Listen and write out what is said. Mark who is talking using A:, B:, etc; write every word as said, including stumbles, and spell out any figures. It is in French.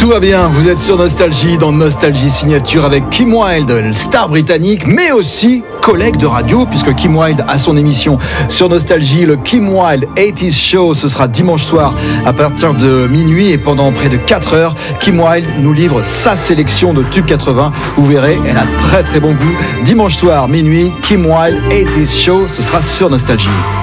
A: Tout va bien, vous êtes sur Nostalgie, dans Nostalgie Signature avec Kim Wilde, star britannique, mais aussi collègue de radio, puisque Kim Wilde a son émission sur Nostalgie, le Kim Wilde eighties Show. Ce sera dimanche soir à partir de minuit et pendant près de quatre heures, Kim Wilde nous livre sa sélection de tubes quatre-vingts. Vous verrez, elle a très très bon goût. Dimanche soir, minuit, Kim Wilde eighties Show, ce sera sur Nostalgie.